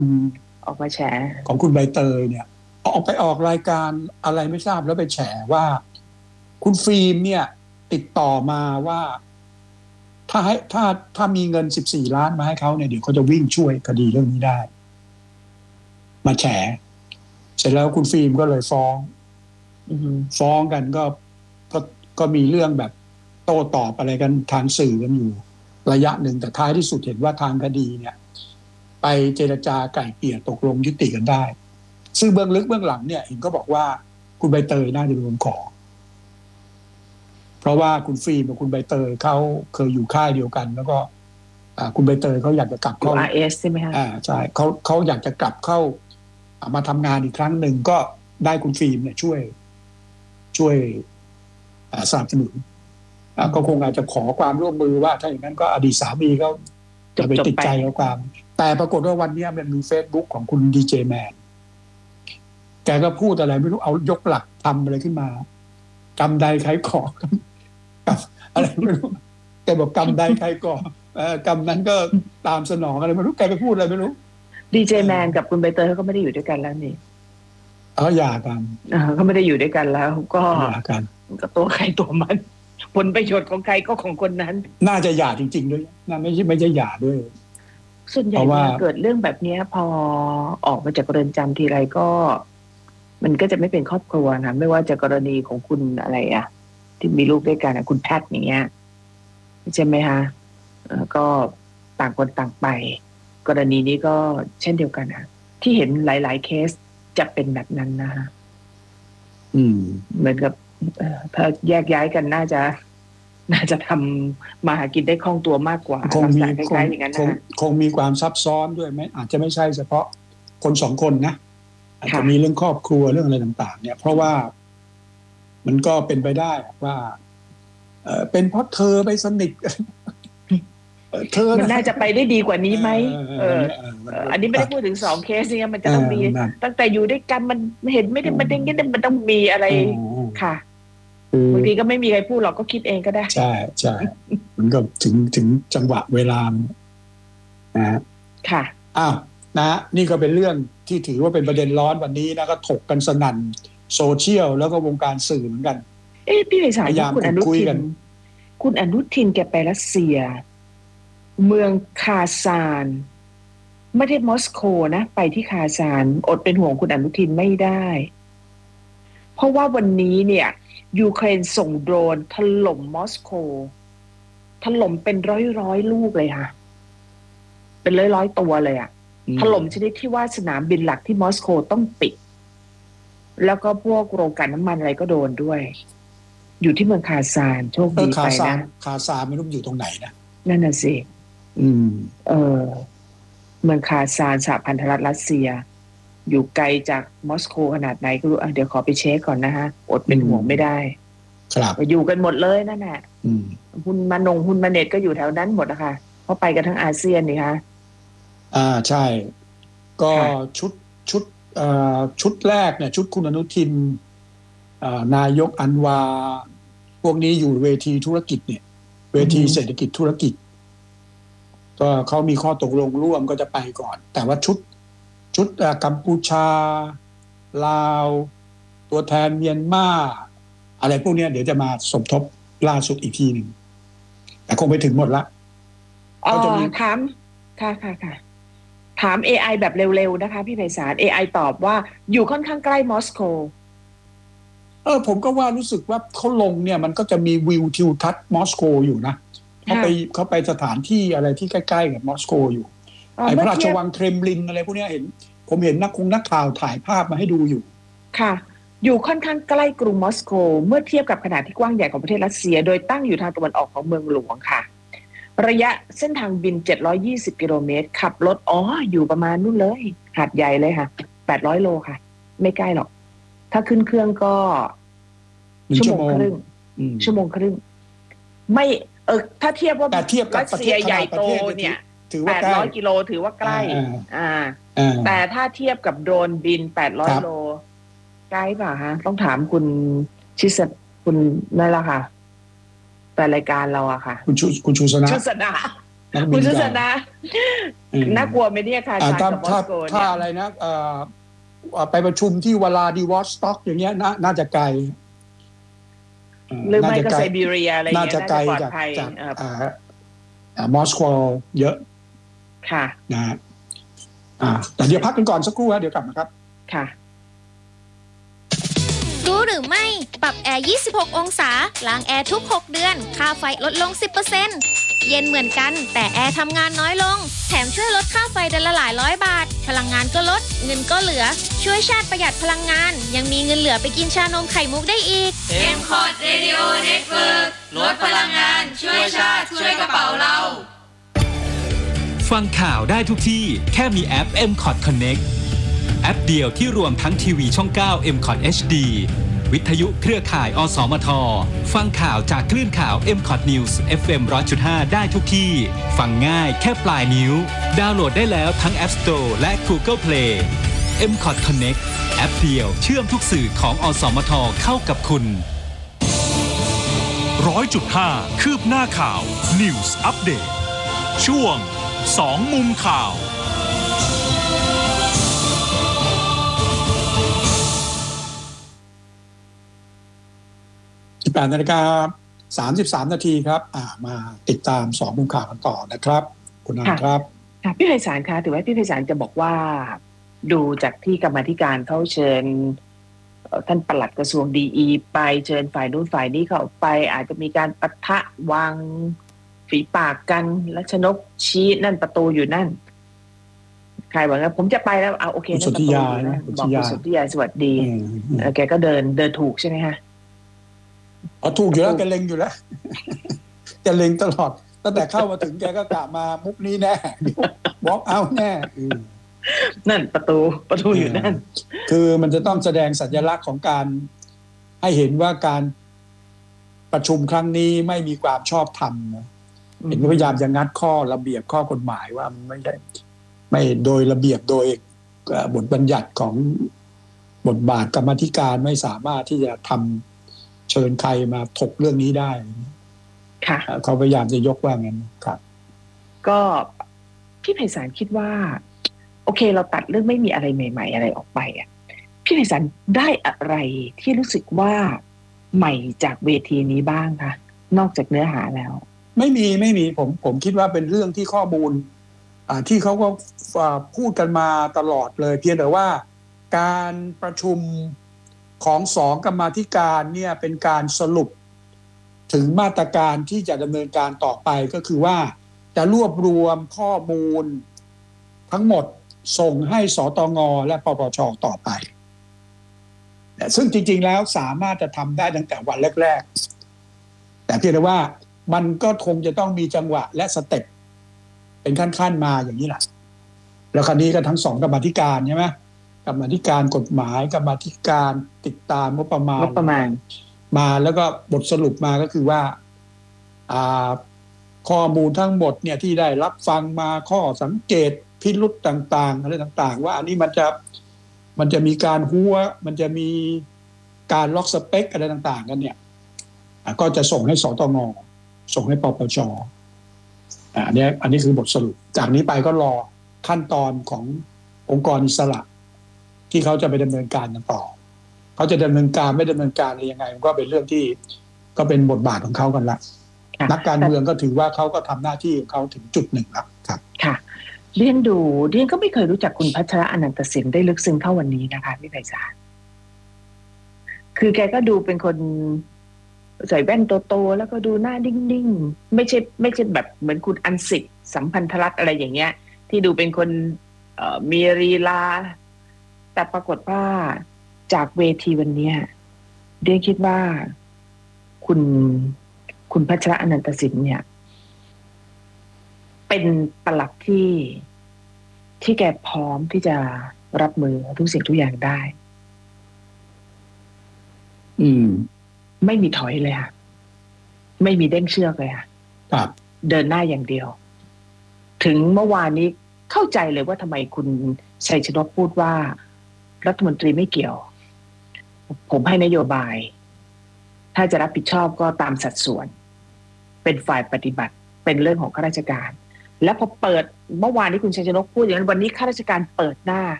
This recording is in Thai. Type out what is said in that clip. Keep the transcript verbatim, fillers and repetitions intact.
ออกมาแฉของคุณใบเตยเนี่ยออกไปออกรายการอะไรไม่ทราบแล้วไปแฉว่าคุณฟิล์มเนี่ยติดต่อมาว่าถ้าให้ถ้าถ้ามีเงินสิบสี่ล้านมาให้เขาเนี่ยเดี๋ยวเขาจะวิ่งช่วยคดีเรื่องนี้ได้มาแฉเสร็จแล้วคุณฟิล์มก็เลยฟ้องฟ้องกันก็ก็ก็มีเรื่องแบบโต้ตอบอะไรกันทางสื่อกันอยู่ระยะหนึ่งแต่ท้ายที่สุดเห็นว่าทางคดีเนี่ยไปเจรจาไกล่เกลี่ยตกลงยุติกันได้ซึ่งเบื้องลึกเบื้องหลังเนี่ยเห็นก็บอกว่าคุณใบเตยน่าจะเป็นคนขอเพราะว่าคุณฟิล์มกับคุณใบเตยเขาเคยอยู่ค่ายเดียวกันแล้วก็คุณใบเตยเขาอยากจะกลับเข้าอาร์ เอส ใช่ไหมคะอ่าใช่เขาเขาอยากจะกลับเข้ามาทำงานอีกครั้งหนึ่งก็ได้คุณฟิล์มเนี่ยช่วยช่วยสนับสนุนก็คงอาจจะขอความร่วมมือว่าถ้าอย่างนั้นก็อดีตสามีเขาจะไปติดใจเอาความแต่ปรากฏว่าวันนี้มันมี Facebook ของคุณดีเจแมนแกก็พูดอะไรไม่รู้เอายกหลักทำอะไรขึ้นมากำใดใครก่อกับอะไรไม่รู้แกบอกกำใดใครก่อกำนั้นก็ตามสนองอะไรไม่รู้แกไปพูดอะไรไม่รู้ดีเจแมนกับคุณใบเตยเขาก็ไม่ได้อยู่ด้วยกันแล้วนี่เขาหย่ากันเขาไม่ได้อยู่ด้วยกันแล้วก็หย่ากันก็ตัวใครตัวมันผลประโยชน์ของใครก็ของคนนั้นน่าจะหย่าจริงๆด้วยน่าไม่ใช่ไม่ใช่หย่าด้วยส่วนใหญ่เวลาเกิดเรื่องแบบนี้พอออกมาจากเรือนจำทีไรก็มันก็จะไม่เป็นครอบครัวนะไม่ว่าจะกรณีของคุณอะไรอะที่มีลูกด้วยกันคุณแพทย์อย่างเงี้ยใช่ไหมคะก็ต่างคนต่างไปกรณีนี้ก็เช่นเดียวกันนะที่เห็นหลายๆเคสจะเป็นแบบนั้นนะคะอืมเหมือนกับถ้าแยกย้ายกันน่าจะน่าจะทำมาหากินได้คล่องตัวมากกว่าคงมีคงคงคงมีความซับซ้อนด้วยไหมอาจจะไม่ใช่เฉพาะคนสองคนนะอาจจะมีเรื่องครอบครัวเรื่องอะไรต่างๆเนี่ยเพราะว่ามันก็เป็นไปได้ว่าเออเป็นเพราะเธอไปสนิทเธอมันน่าจะไปได้ดีกว่านี้ไหมเอออันนี้ไม่ได้พูดถึงสองเคสเนี่ยมันจะต้องมีตั้งแต่อยู่ด้วยกันมันเห็นไม่ได้มันอย่างนี้มันต้องมีอะไรค่ะบางทีก็ไม่มีใครพูดหรอกก็คิดเองก็ได้ใช่ใช่มันก็ถึงถึงจังหวะเวลานะค่ะอ้าวนะนี่ก็เป็นเรื่องที่ถือว่าเป็นประเด็นร้อนวันนี้นะก็ถกกันสนั่นโซเชียลแล้วก็วงการสื่อเหมือนกันเอ๊ะพี่ไพศาลคุณอนุทินคุณอนุทินแกไปรัสเซียเมืองคาซานไม่ได้มอสโกนะไปที่คาซานอดเป็นห่วงคุณอนุทินไม่ได้เพราะว่าวันนี้เนี่ยยูเครนส่งโดรนถล่มมอสโกถล่มเป็นร้อยร้อยลูกเลยค่ะเป็นร้อยร้อยตัวเลยอะถล่มชนิดที่ว่าสนามบินหลักที่มอสโกต้องปิดแล้วก็พวกโรงกลั่นน้ำมันอะไรก็โดนด้วยอยู่ที่เมืองคาซานโชคดีไปนะคาซานไม่รู้อยู่ตรงไหนนะนั่นน่ะสิอืมเออเมืองคาซานสหพันธรัฐรัสเซียอยู่ไกลจากมอสโกขนาดไหนก็รู้เดี๋ยวขอไปเช็คก่อนนะฮะอดเป็นห่วงไม่ได้ครับอยู่กันหมดเลยนั่นแหละหุ้นมานงหุ้นมาเน็ตก็อยู่แถวนั้นหมดนะคะเพราะไปกันทั้งอาเซียนนี่คะอ่าใช่ก็ชุดชุดเอ่อชุดแรกเนี่ยชุดคุณอนุทินนายกอันวาพวกนี้อยู่เวทีธุรกิจเนี่ยเวทีเศรษฐกิจธุรกิจก็เขามีข้อตกลงร่วมก็จะไปก่อนแต่ว่าชุดชุดกัมพูชาลาวตัวแทนเมียนมาอะไรพวกนี้เดี๋ยวจะมาสมทบล่าสุดอีกทีหนึ่งแต่คงไปถึงหมดละเขาจะมีถามค่ะค่ะค่ะถาม เอ ไอ แบบเร็วๆนะคะพี่ไพศาล เอ ไอ ตอบว่าอยู่ค่อนข้างใกล้มอสโกเออผมก็ว่ารู้สึกว่าเขาลงเนี่ยมันก็จะมีวิวทิวทัศน์มอสโกอยู่นะเขาไปเขาไปสถานที่อะไรที่ใกล้ๆกับมอสโกอยู่ไอ้พระราชวังเครมลินอะไรพวกนี้เห็นผมเห็นนักคงนักข่าวถ่ายภาพมาให้ดูอยู่ค่ะอยู่ค่อนข้างใกล้กรุงมอสโกเมื่อเทียบกับขนาดที่กว้างใหญ่ของประเทศรัสเซียโดยตั้งอยู่ทางตะวันออกของเมืองหลวงค่ะระยะเส้นทางบินเจ็ดร้อยยี่สิบกิโลเมตรขับรถอ๋ออยู่ประมาณนู่นเลยหาดใหญ่เลยค่ะแปดร้อยโลค่ะไม่ใกล้หรอกถ้าขึ้นเครื่องก็ชั่วโมงครึ่งชั่วโมงครึ่งไม่เออถ้าเทียบว่ารัสเซียใหญ่โตเนี่ยแปดร้อยกิโลถือว่าใกล้อ่าแต่ถ้าเทียบกับโดรนบินแปดร้อยโลใกล้ป่ะฮะต้องถามคุณชิสคุณนั่นแหละค่ะแต่รายการเราอะค่ะคุณชูคุณชูสนะชูสนะคุณสุสนะน่ากลัวไหมเนี่ยค่ะซานกับมอสโกเนี่ยถ้าอะไรนะไปประชุมที่วลาดิวอสต็อกอย่างเงี้ยน่าจะไกลหรือไม่ก็ไซบีเรียอะไรอย่างเงี้ยน่าจะไกลจากจากมอสโกเยอะค่ะนะฮะแต่เดี๋ยวพักกันก่อนสักครู่ฮะเดี๋ยวกลับมาครับค่ะรู้หรือไม่ปรับแอร์ยี่สิบหกองศาล้างแอร์ทุกหกเดือนค่าไฟลดลง สิบเปอร์เซ็นต์ เย็นเหมือนกันแต่แอร์ทำงานน้อยลงแถมช่วยลดค่าไฟเดือนละหลายร้อยบาทพลังงานก็ลดเงินก็เหลือช่วยชาติประหยัดพลังงานยังมีเงินเหลือไปกินชานมไข่มุกได้อีกเอ็ม คอ ที Radio Network ลดพลังงานช่วยชาติช่วยกระเป๋าเราฟังข่าวได้ทุกที่แค่มีแอป เอ็ม คอ ที Connect แอปเดียวที่รวมทั้งทีวีช่องเก้า เอ็ม คอ ที เอช ดี วิทยุเครือข่ายอสมทฟังข่าวจากคลื่นข่าว เอ็ม คอ ที News เอฟ เอ็ม หนึ่งร้อยจุดห้า ได้ทุกที่ฟังง่ายแค่ปลายนิ้วดาวน์โหลดได้แล้วทั้ง App Store และ Google Play เอ็ม คอ ที Connect แอปเดียวเชื่อมทุกสื่อของอสมทเข้ากับคุณร้อยจุดห้า คืบหน้าข่าว News Update ช่วงสองมุมข่าวสิบแปดนาฬิกาสามสิบสามนาทีครับอ่ามาติดตามสองมุมข่าวกันต่อนะครับคุณนันครับค่ะพี่ไพศาลคะถือว่าพี่ไพศาลจะบอกว่าดูจากที่กรรมาธิการเขาเชิญท่านปลัดกระทรวงดีอีไปเชิญฝ่ายนู้นฝ่ายนี้เข้าไปอาจจะมีการปะทะวางฝีปากกันและชนกชี้นั่นประตูอยู่นั่นใครบอกว่าผมจะไปแล้วเอาโอเคนั่นประตูอยู่นะบอกคุณสุทธิยาสวัสดีแกก็เดินเดินถูกใช่ไหมคะอ๋อถูกอยู่แล้วแกเล็งอยู่แล้วแกเล็งตลอดตั้งแต่เข้ามาถึงแกก็กะมามุกนี้แน่บล็อกเอาแน่นั่นประตูประตูอยู่นั่นคือมันจะต้องแสดงสัญลักษณ์ของการให้เห็นว่าการประชุมครั้งนี้ไม่มีความชอบธรรมนะเห็นพยายามจะงัดข้อระเบียบข้อกฎหมายว่ามันไม่ได้ไม่โดยระเบียบโดยบทบัญญัติของบทบาทกรรมาธิการไม่สามารถที่จะทำเชิญใครมาถกเรื่องนี้ได้ค่ะเขาพยายามจะยกว่างั้นครับก็พี่ไพศาลคิดว่าโอเคเราตัดเรื่องไม่มีอะไรใหม่ๆอะไรออกไปอ่ะพี่ไพศาลได้อะไรที่รู้สึกว่าใหม่จากเวทีนี้บ้างคะนอกจากเนื้อหาแล้วไม่มีไม่มีผมผมคิดว่าเป็นเรื่องที่ข้อมูลอ่าที่เขาก็พูดกันมาตลอดเลยเพียงแต่ว่าการประชุมของสองกรรมาธิการเนี่ยเป็นการสรุปถึงมาตรการที่จะดำเนินการต่อไปก็คือว่าจะรวบรวมข้อมูลทั้งหมดส่งให้สตง.และปปช.ต่อไปซึ่งจริงๆแล้วสามารถจะทำได้ตั้งแต่วันแรกๆแต่เพียงแต่ว่ามันก็คงจะต้องมีจังหวะและสเต็ปเป็นขั้นๆมาอย่างนี้แหละแล้วคราวนี้ก็ทั้งสองกรรมาธิการใช่ไหมกรรมาธิการกฎหมายกรรมาธิการติดตามงบประมาณงบประมาณมาแล้วก็บทสรุปมาก็คือว่าอ่าข้อมูลทั้งหมดเนี่ยที่ได้รับฟังมาข้อสังเกตพิรุธต่างๆอะไรต่างๆว่าอันนี้มันจะมันจะมีการหัวมันจะมีการล็อกสเปคอะไรต่างๆกันเนี่ยก็จะส่งให้สตง.ส่งให้ปปช.อันนี้อันนี้คือบทสรุปจากนี้ไปก็รอขั้นตอนขององค์กรอิสระที่เขาจะไปดำเนินการกันต่อเขาจะดำเนินการไม่ดำเนินการอะไรยังไงมันก็เป็นเรื่องที่ก็เป็นบทบาทของเขากันละนักการเมืองก็ถือว่าเขาก็ทำหน้าที่ของเขาถึงจุดหนึ่งแล้วครับค่ะเรียนดูเรียนก็ไม่เคยรู้จักคุณพัชระอนันตสินได้ลึกซึ้งเท่าวันนี้นะคะพี่ไพศาลคือแกก็ดูเป็นคนใส่แว่นโตๆแล้วก็ดูหน้านิ่งๆไม่ใช่ไม่ใช่แบบเหมือนคุณอันสิทธิ์สัมพันธรัตน์อะไรอย่างเงี้ยที่ดูเป็นคนมีลีลาแต่ปรากฏว่าจากเวทีวันนี้เรียนคิดว่าคุณคุณพัชระอนันตสินเนี่ยเป็นปลัดที่ที่แกพร้อมที่จะรับมือทุกสิ่งทุกอย่างได้อืมไม่มีถอยเลยค่ะไม่มีเด้งเชือกเลยค่ะครับเดินหน้าอย่างเดียวถึงเมื่อวานนี้เข้าใจเลยว่าทำไมคุณชัยชนกพูดว่ารัฐมนตรีไม่เกี่ยวผมให้นโยบายถ้าจะรับผิดชอบก็ตามสัดส่วนเป็นฝ่ายปฏิบัติเป็นเรื่องของข้าราชการแล้วพอเปิดเมื่อวานนี้คุณชัยชนกพูดอย่างนั้นวันนี้ข้าราชการเปิดหน้า